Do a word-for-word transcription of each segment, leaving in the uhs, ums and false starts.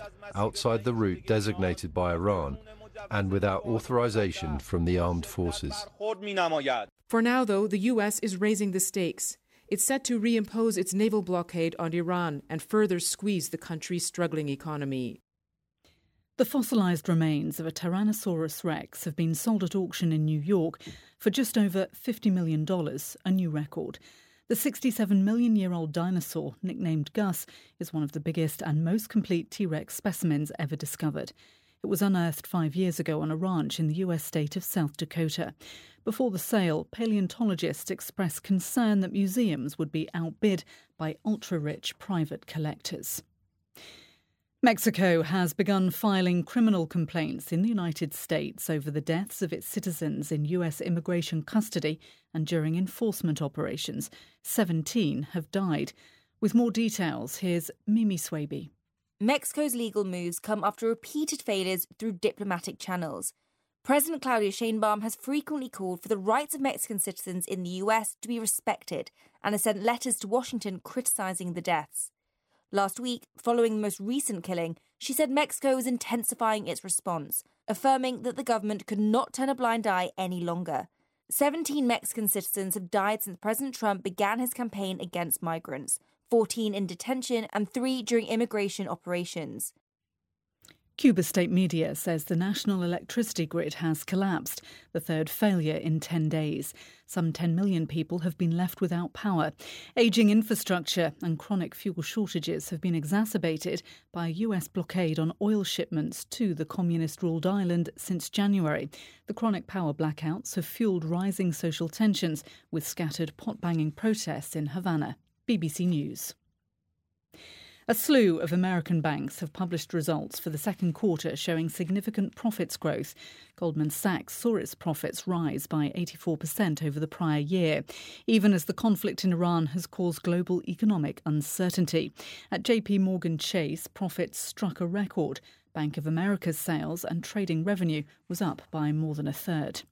outside the route designated by Iran and without authorization from the armed forces. For now, though, the U S is raising the stakes. It's set to reimpose its naval blockade on Iran and further squeeze the country's struggling economy. The fossilised remains of a Tyrannosaurus rex have been sold at auction in New York for just over fifty million dollars, a new record. The sixty-seven million year old dinosaur, nicknamed Gus, is one of the biggest and most complete T-Rex specimens ever discovered. It was unearthed five years ago on a ranch in the U S state of South Dakota. Before the sale, paleontologists expressed concern that museums would be outbid by ultra-rich private collectors. Mexico has begun filing criminal complaints in the United States over the deaths of its citizens in U S immigration custody and during enforcement operations. Seventeen have died. With more details, here's Mimi Swaby. Mexico's legal moves come after repeated failures through diplomatic channels. President Claudia Sheinbaum has frequently called for the rights of Mexican citizens in the U S to be respected and has sent letters to Washington criticising the deaths. Last week, following the most recent killing, she said Mexico is intensifying its response, affirming that the government could not turn a blind eye any longer. Seventeen Mexican citizens have died since President Trump began his campaign against migrants, fourteen in detention and three during immigration operations. Cuba state media says the national electricity grid has collapsed, the third failure in ten days. Some ten million people have been left without power. Ageing infrastructure and chronic fuel shortages have been exacerbated by a U S blockade on oil shipments to the communist-ruled island since January. The chronic power blackouts have fuelled rising social tensions with scattered pot-banging protests in Havana. B B C News. A slew of American banks have published results for the second quarter showing significant profits growth. Goldman Sachs saw its profits rise by eighty-four percent over the prior year, even as the conflict in Iran has caused global economic uncertainty. At J P Morgan Chase, profits struck a record. Bank of America's sales and trading revenue was up by more than a third.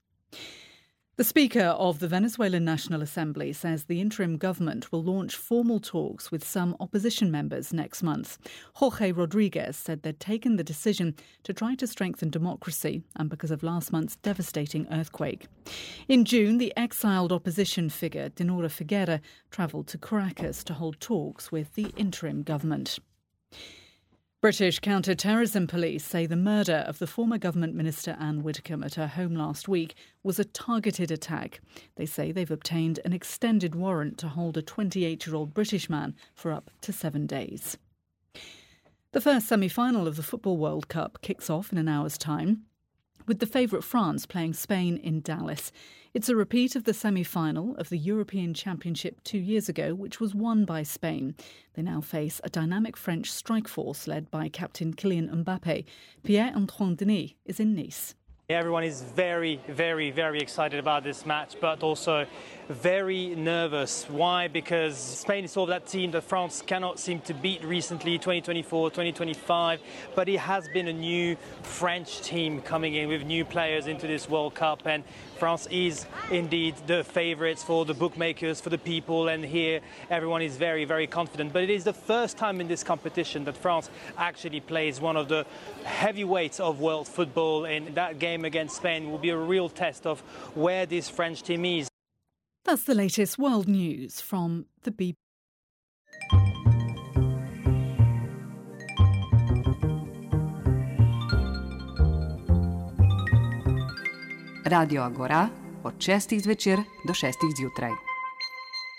The Speaker of the Venezuelan National Assembly says the interim government will launch formal talks with some opposition members next month. Jorge Rodriguez said they'd taken the decision to try to strengthen democracy and because of last month's devastating earthquake. In June, the exiled opposition figure Dinora Figuera travelled to Caracas to hold talks with the interim government. British counter-terrorism police say the murder of the former government minister Anne Widdecombe at her home last week was a targeted attack. They say they've obtained an extended warrant to hold a twenty-eight-year-old British man for up to seven days. The first semi-final of the Football World Cup kicks off in an hour's time, with the favourite France playing Spain in Dallas. It's a repeat of the semi-final of the European Championship two years ago, which was won by Spain. They now face a dynamic French strike force led by captain Kylian Mbappe. Pierre-Antoine Denis is in Nice. Everyone is very, very, very excited about this match, but also very nervous. Why? Because Spain is sort of that team that France cannot seem to beat recently, twenty twenty-four, twenty twenty-five. But it has been a new French team coming in with new players into this World Cup. And France is indeed the favourites for the bookmakers, for the people. And here everyone is very, very confident. But it is the first time in this competition that France actually plays one of the heavyweights of world football. And that game against Spain will be a real test of where this French team is. That's the latest world news from the B B C. Radio Agora od šestih zvečer do šestih zjutraj.